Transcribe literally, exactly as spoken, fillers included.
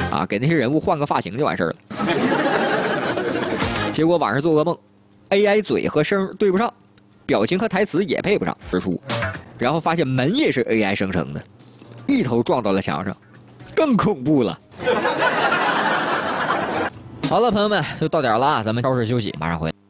啊，给那些人物换个发型就完事儿了。结果晚上做噩梦 ，A I 嘴和声对不上，表情和台词也配不上而出，然后发现门也是 A I 生成的，一头撞到了墙上，更恐怖了。好了，朋友们，就到点了，咱们稍事休息，马上回来。